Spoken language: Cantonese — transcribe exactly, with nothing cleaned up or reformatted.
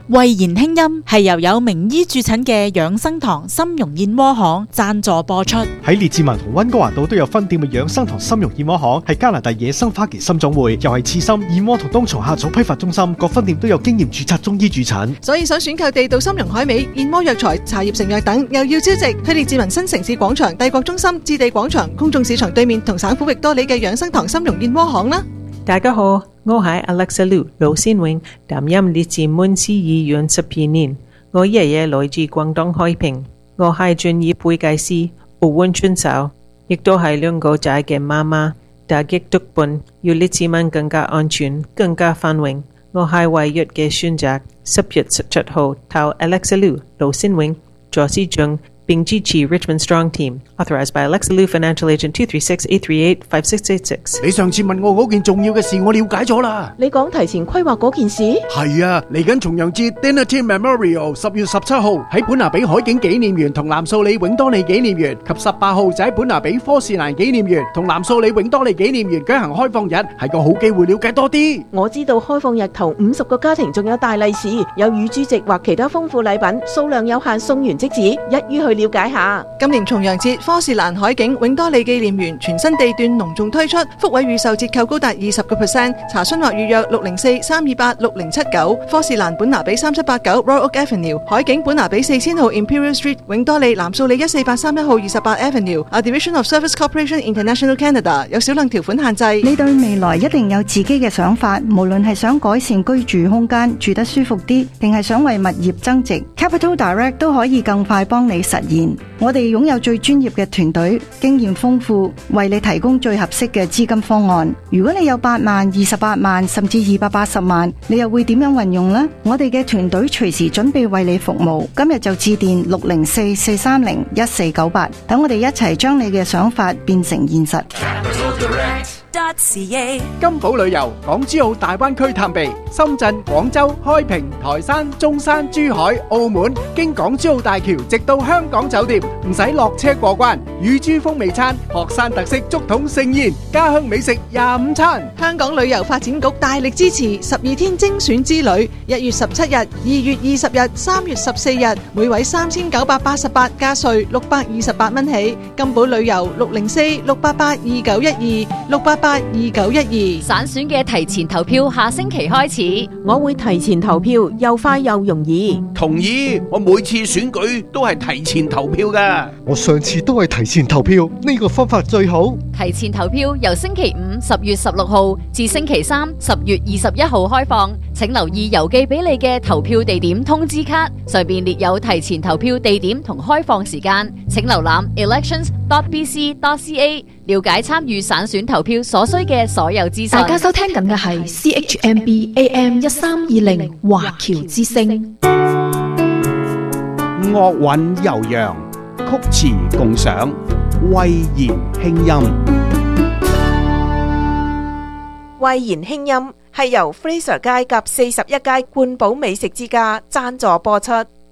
慧言輕音係由有名醫駐診嘅養生堂參茸燕窩行贊助播出。 喺列治文同溫哥華道都有分店嘅養生堂參茸燕窩行係加拿大野生花旗參總會，又係刺參、燕窩同冬蟲夏草批發中心，各分店都有經驗註冊中醫駐診。 所以想選購地道參茸海味、燕窩藥材、茶葉成藥等，又要招值，去列治文新城市廣場、帝國中心、置地廣場、公眾市場對面同省府域多里嘅養生堂參茸燕窩行啦。 大家好，我係 Alexa Liu 盧先永，擔任列治文市議員十二年。我爺爺來自廣東海平，我係專業會計師，奧運選手，亦都係兩個仔嘅媽媽。打擊毒品要列治文更加安全、更加繁榮。我係唯一嘅選擇。十月十七號投 Alexa Liu 盧先永助市長，並支持 Richmond Strong Team Authorized by Alexa Liu Financial Agent two three six eight three eight five six eight six。 你上次問我嗰件重要嘅事，我了解咗啦。 你講提前規劃嗰件事？ 係啊，嚟緊重陽節 Dinner Team Memorial 十月十七號喺本拿比海景紀念園同藍素里永多利紀念園，及十八號就喺本拿比科士蘭紀念園同藍素里永多利紀念園舉行開放日，係個好機會了解多啲。 我知道開放日頭五十個家庭仲有大利是，有乳豬席或其他豐富禮品，數量有限，送完即止，一於去了解下。 今年重陽節，科士蘭海景永多利紀念園全新地段隆重推出，福位預售折扣高達二十個 percent， 查詢或預約六零四三二八六零七九。科士蘭本拿比三七八九 Royal Oak Avenue， 海景本拿比四千號 Imperial Street， 永多利藍素里一四八三一號二十八 Avenue，A Division of Service Corporation International Canada， 有少量條款限制。 你對未來一定有自己嘅想法，無論係想改善居住空間，住得舒服啲，定係想為物業增值， Capital Direct 都可以更快幫你實現。我哋擁有最專業嘅團隊，經驗豐富，為你提供最合適嘅資金方案。如果你有八萬、二十八萬甚至二百八十萬，你又會點樣運用呢？我哋嘅團隊隨時準備為你服務。今日就致電六零四四三零一四九八，等我哋一齊將你嘅想法變成現實。 金寶旅遊港珠澳大灣區探秘，深圳、廣州、開平、台山、中山、珠海、澳門，經港珠澳大橋直到香港酒店，唔使落車過關。乳豬風味餐、學山特色竹筒盛宴、家鄉美食廿五餐。 香港旅遊發展局大力支持十二天精選之旅，一月十七日、二月二十日、三月十四日，每位三千九百八十八加稅六百二十八蚊起。金寶旅遊六零四六八八二九一二六八八二九一二。 省選嘅提前投票下星期開始， 我會提前投票，又快又容易。 同意，我每次選舉都係提前投票㗎。 我上次都係提前投票，呢個方法最好。 提前投票由星期五十月十六號至星期三十月二十一號開放，請留意郵寄俾你嘅投票地點通知卡，上邊列有提前投票地點同開放時間，請瀏覽 elections dot b c dot c a 了解參與省選投票所需嘅所有資訊。 大家收聽緊嘅係 C H M B A M 一三二零華僑之聲。 樂韻悠揚，曲詞共賞，慧言輕音。 慧言輕音係由 Fraser 街及四十一街冠寶美食之家贊助播出。